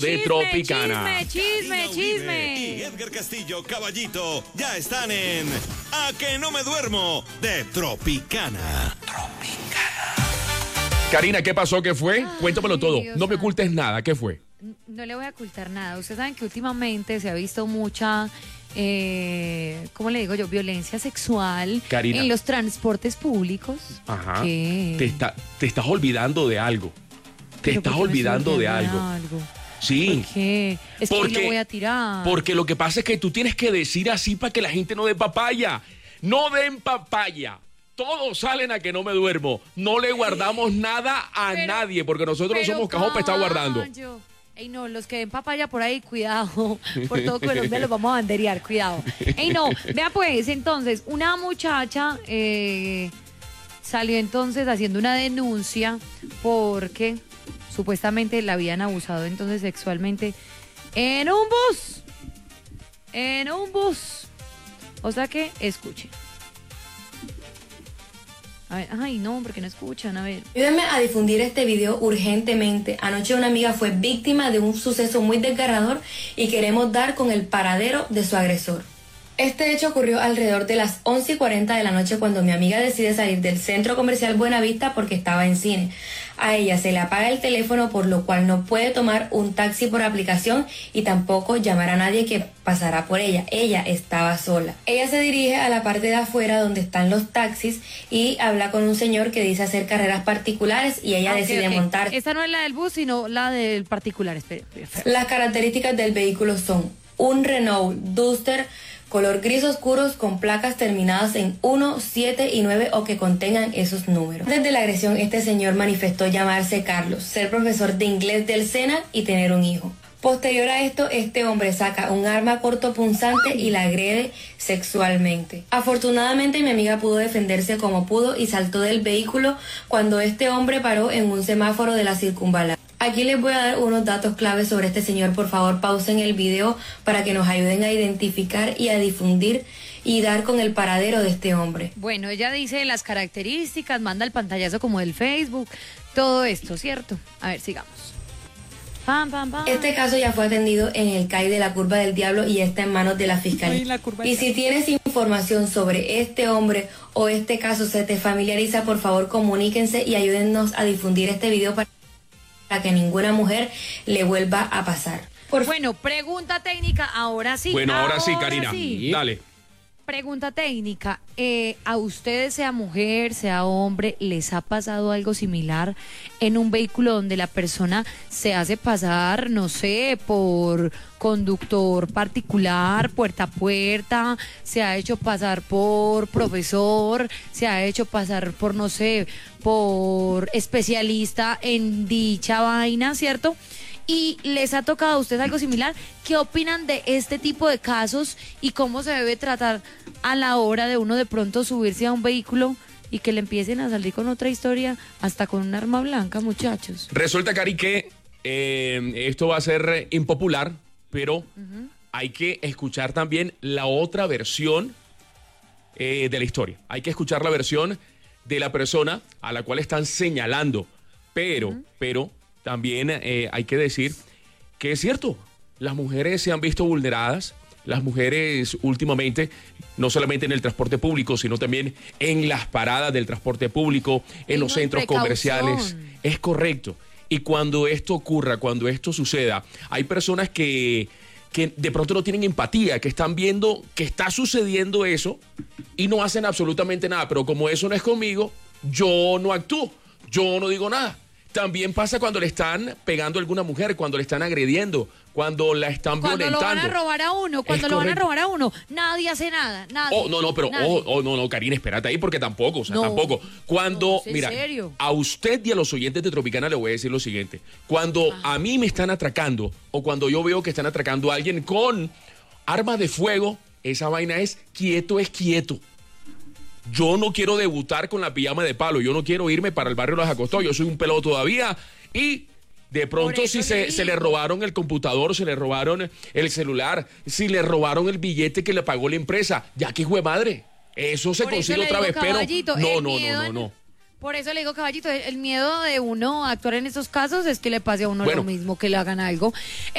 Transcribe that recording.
de Tropicana. Chisme. Y Edgar Castillo, Caballito, ya están en A que no me duermo de Tropicana. Karina, ¿qué pasó? ¿Qué fue? Cuéntamelo todo. Dios No me santo. ocultes nada. ¿Qué fue? No le voy a ocultar nada. Ustedes saben que últimamente se ha visto mucha, ¿cómo le digo yo? Violencia sexual Karina. en los transportes públicos. Ajá. ¿Qué? Te estás olvidando de algo. Te ¿Pero estás por qué me estoy olvidando de olvidando algo. Sí. ¿Por qué? Es que ahí lo voy a tirar. Porque lo que pasa es que tú tienes que decir así para que la gente no dé papaya. No den papaya. Todos salen a que no me duermo. No le guardamos nada a nadie porque nosotros no somos cajón para estar guardando. Ey, no, los que den papaya por ahí, cuidado. Por todo Colombia los vamos a banderear, cuidado. Ey, no, vea pues, entonces, una muchacha salió entonces haciendo una denuncia porque supuestamente la habían abusado entonces sexualmente en un bus. En un bus. O sea que, escuchen. A ver, ay, no, porque no escuchan, a ver. Ayúdenme a difundir este video urgentemente. Anoche una amiga fue víctima de un suceso muy desgarrador y queremos dar con el paradero de su agresor. Este hecho ocurrió alrededor de las 11:40 de la noche cuando mi amiga decide salir del centro comercial Buenavista porque estaba en cine. A ella se le apaga el teléfono por lo cual no puede tomar un taxi por aplicación y tampoco llamar a nadie que pasará por ella. Ella estaba sola. Ella se dirige a la parte de afuera donde están los taxis y habla con un señor que dice hacer carreras particulares y ella decide montar. Esta no es la del bus, sino la del particular. Espera. Las características del vehículo son un Renault Duster color gris oscuros con placas terminadas en 1, 7 y 9 o que contengan esos números. Desde la agresión, este señor manifestó llamarse Carlos, ser profesor de inglés del SENA y tener un hijo. Posterior a esto, este hombre saca un arma cortopunzante y la agrede sexualmente. Afortunadamente, mi amiga pudo defenderse como pudo y saltó del vehículo cuando este hombre paró en un semáforo de la circunvalación. Aquí les voy a dar unos datos claves sobre este señor. Por favor, pausen el video para que nos ayuden a identificar y a difundir y dar con el paradero de este hombre. Bueno, ella dice las características, manda el pantallazo como del Facebook, todo esto, ¿cierto? A ver, sigamos. Pam, pam, pam. Este caso ya fue atendido en el CAI de la Curva del Diablo y está en manos de la Fiscalía. Y si tienes información sobre este hombre o este caso se te familiariza, por favor comuníquense y ayúdennos a difundir este video para que ninguna mujer le vuelva a pasar. Bueno, pregunta técnica, ahora sí. Bueno, ahora sí, Karina. Sí. Dale. Pregunta técnica, ¿a ustedes, sea mujer, sea hombre, les ha pasado algo similar en un vehículo donde la persona se hace pasar, no sé, por conductor particular, puerta a puerta, se ha hecho pasar por profesor, se ha hecho pasar por, no sé, por especialista en dicha vaina, ¿cierto? Y les ha tocado a ustedes algo similar? ¿Qué opinan de este tipo de casos y cómo se debe tratar a la hora de uno de pronto subirse a un vehículo y que le empiecen a salir con otra historia, hasta con un arma blanca, muchachos? Resulta, Cari, que esto va a ser impopular, pero hay que escuchar también la otra versión de la historia. Hay que escuchar la versión de la persona a la cual están señalando, pero también hay que decir que es cierto, las mujeres se han visto vulneradas, las mujeres últimamente, no solamente en el transporte público, sino también en las paradas del transporte público, en los centros comerciales. Es correcto. Y cuando esto ocurra, cuando esto suceda, hay personas que de pronto no tienen empatía, que están viendo que está sucediendo eso y no hacen absolutamente nada. Pero como eso no es conmigo, yo no actúo, yo no digo nada. También pasa cuando le están pegando a alguna mujer, cuando le están agrediendo, cuando la están violentando. Cuando lo van a robar a uno, nadie hace nada, nadie. No, Karina, espérate ahí porque tampoco, tampoco. Cuando, mira, serio. A usted y a los oyentes de Tropicana le voy a decir lo siguiente. Cuando a mí me están atracando o cuando yo veo que están atracando a alguien con armas de fuego, esa vaina es quieto. Yo no quiero debutar con la pijama de palo, yo no quiero irme para el barrio Los Acostados, yo soy un pelado todavía y de pronto si se le robaron el computador, se le robaron el celular, si le robaron el billete que le pagó la empresa, ya que hijo de madre, eso se consigue otra vez, pero no. Por eso le digo, caballito, el miedo de uno a actuar en estos casos es que le pase a uno Bueno. lo mismo, que le hagan algo.